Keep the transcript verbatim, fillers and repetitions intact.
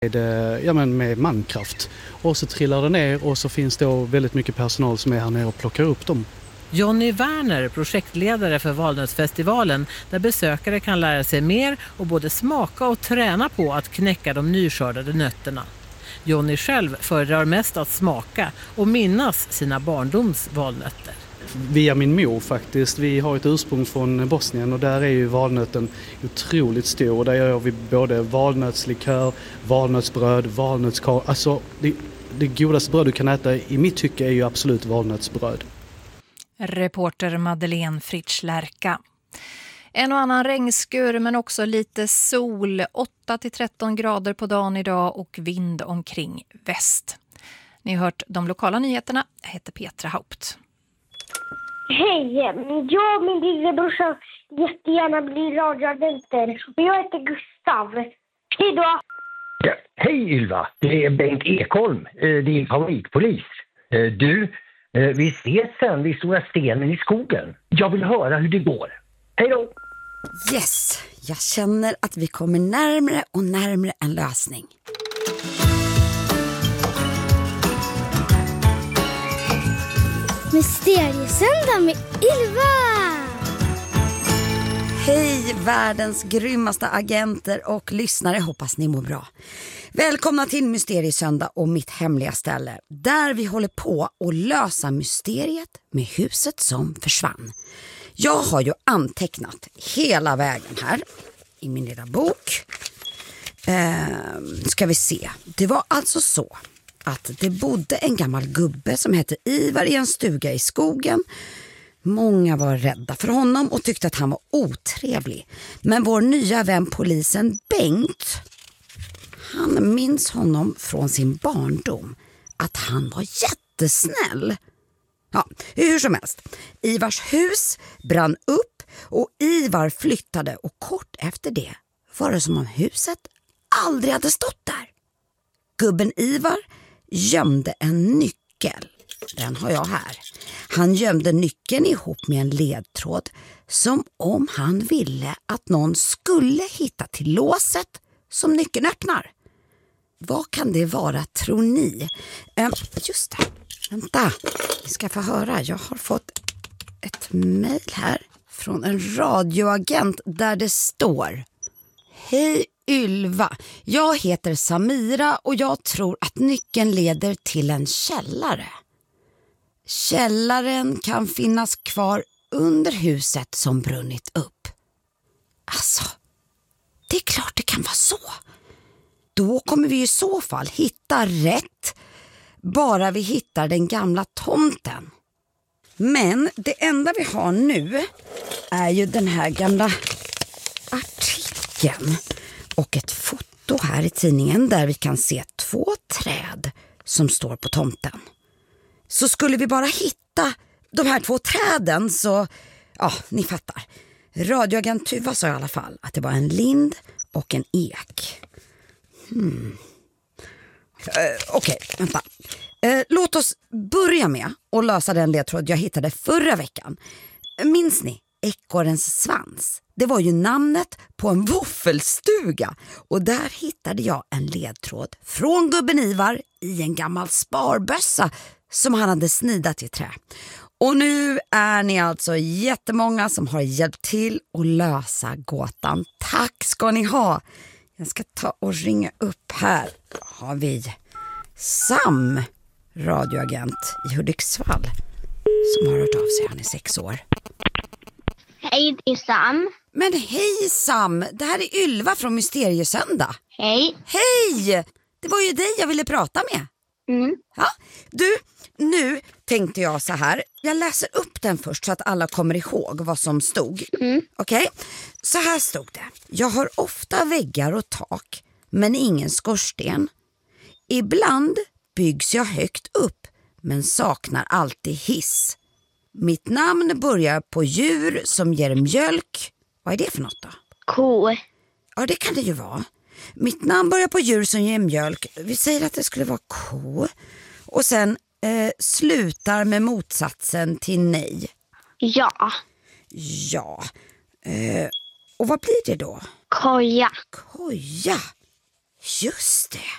Med, ja, men med mankraft. Och så trillar det ner och så finns det väldigt mycket personal som är här nere och plockar upp dem. Jonny Werner, projektledare för Valnötsfestivalen, där besökare kan lära sig mer och både smaka och träna på att knäcka de nyskördade nötterna. Jonny själv föredrar mest att smaka och minnas sina barndoms valnötter. Via min mor faktiskt. Vi har ett ursprung från Bosnien och där är ju valnöten otroligt stor. Och där gör vi både valnötslikör, valnötsbröd, valnötskar. Alltså det, det godaste bröd du kan äta i mitt tycke är ju absolut valnötsbröd. Reporter Madeleine Fritsch Lärka. En och annan regnskur men också lite sol. åtta till tretton grader på dagen idag och vind omkring väst. Ni har hört de lokala nyheterna. Jag heter Petra Haupt. Hej, jag och min lillebrorsa jättegärna blir radioagenter. Och jag heter Gustav. Hej då! Ja, hej Ylva, det är Bengt Ekholm, din favoritpolis. Du, vi ses sen vid Stora Stenen i skogen. Jag vill höra hur det går. Hej då! Yes, jag känner att vi kommer närmare och närmare en lösning. Mysteriesöndag med Ylva! Hej världens grymmaste agenter och lyssnare, hoppas ni mår bra. Välkomna till Mysteriesöndag och mitt hemliga ställe. Där vi håller på att lösa mysteriet med huset som försvann. Jag har ju antecknat hela vägen här i min lilla bok. Ehm, ska vi se. Det var alltså så att det bodde en gammal gubbe som hette Ivar i en stuga i skogen. Många var rädda för honom och tyckte att han var otrevlig. Men vår nya vän polisen Bengt, han minns honom från sin barndom. Att han var jättesnäll. Ja, hur som helst. Ivars hus brann upp och Ivar flyttade och kort efter det var det som om huset aldrig hade stått där. Gubben Ivar gömde en nyckel. Den har jag här. Han gömde nyckeln ihop med en ledtråd som om han ville att någon skulle hitta till låset som nyckeln öppnar. Vad kan det vara, tror ni? Eh, just det. Vänta, vi ska få höra. Jag har fått ett mejl här från en radioagent där det står: Hej Ylva, jag heter Samira och jag tror att nyckeln leder till en källare. Källaren kan finnas kvar under huset som brunnit upp. Alltså, det är klart det kan vara så. Då kommer vi i så fall hitta rätt, bara vi hittar den gamla tomten. Men det enda vi har nu är ju den här gamla artikeln och ett foto här i tidningen där vi kan se två träd som står på tomten. Så skulle vi bara hitta de här två träden så, ja, ni fattar. Radioagent Tuva sa i alla fall att det var en lind och en ek. Hmm. Uh, Okej, okay, vänta. Uh, låt oss börja med att lösa den ledtråd jag hittade förra veckan. Minns ni? Ekorrens svans. Det var ju namnet på en våffelstuga. Och där hittade jag en ledtråd från gubben Ivar i en gammal sparbössa som han hade snidat i trä. Och nu är ni alltså jättemånga som har hjälpt till att lösa gåtan. Tack ska ni ha. Jag ska ta och ringa upp här. Har vi Sam, radioagent i Hudiksvall, som har hört av sig. Han är sex år. Hej, det är Sam. Men hej Sam, det här är Ylva från Mysteriesöndag. Hej. Hej, det var ju dig jag ville prata med. Mm. Ja, du, nu tänkte jag så här. Jag läser upp den först så att alla kommer ihåg vad som stod. Mm. Okej, okay? Så här stod det. Jag har ofta väggar och tak, men ingen skorsten. Ibland byggs jag högt upp, men saknar alltid hiss. Mitt namn börjar på djur som ger mjölk. Vad är det för något då? Ko. Ja, det kan det ju vara. Mitt namn börjar på djur som ger mjölk. Vi säger att det skulle vara ko. Och sen eh, slutar med motsatsen till nej. Ja. Ja. Eh, och vad blir det då? Koja. Koja. Just det.